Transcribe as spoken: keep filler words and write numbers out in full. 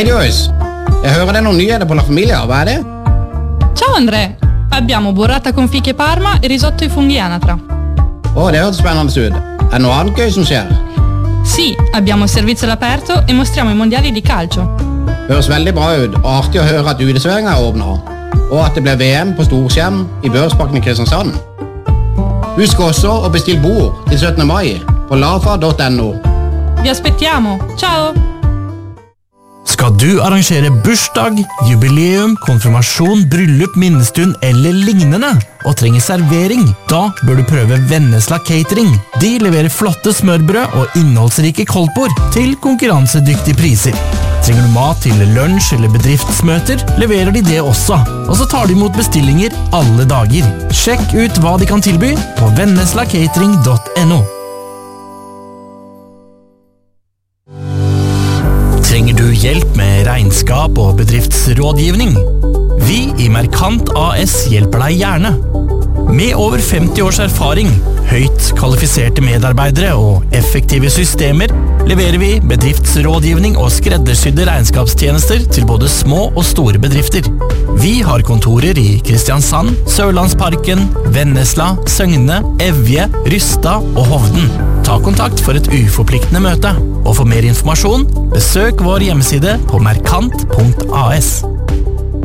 Hei Joyce, jeg hører det er noen nyheter på La Familia, hva er det? Ciao André, abbiamo burrata con fiche parma e risotto i funghi anatra. Å, det hørtes spennende ut. Er det noe annet gøy som skjer? Sì, abbiamo il servizio all'aperto e mostriamo i mondiali di calcio. Høres veldig bra ut, og artig å høre at uteserveringen er åpnet, og at det blir V M på storskjerm i Børsparken i Kristiansand. Husk også å bestille bord til syttende mai på lafa punktum no. Vi aspettiamo, ciao! Skal du arrangere bursdag, jubileum, konfirmasjon, bryllup, minnestund eller lignende, og trenger servering, da bør du prøve Vennesla Catering. De leverer flotte smørbrød og innholdsrike koldtbord til konkurransedyktige priser. Trenger du mat til lunsj eller bedriftsmøter, leverer de det også. Og så tar de imot bestillinger alle dager. Sjekk ut hva de kan tilby på vennesla catering punktum no. Trenger du hjelp med regnskap og bedriftsrådgivning? Vi i Merkant A S hjelper deg gjerne. Med over femti års erfaring, høyt kvalifiserte medarbeidere og effektive systemer, leverer vi bedriftsrådgivning og skreddersydde regnskapstjenester til både små og store bedrifter. Vi har kontorer i Kristiansand, Sørlandsparken, Vennesla, Søgne, Evje, Rystad og Hovden. Ta kontakt for et uforpliktende møte, og for mer informasjon, besøk vår hjemmeside på merkant punktum A S.